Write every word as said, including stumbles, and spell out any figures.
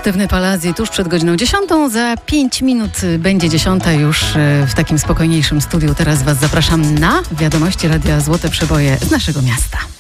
Sztywny Palazzi tuż przed godziną dziesiątą. Za pięć minut będzie dziesiąta już w takim spokojniejszym studiu. Teraz Was zapraszam na wiadomości Radia Złote Przeboje z naszego miasta.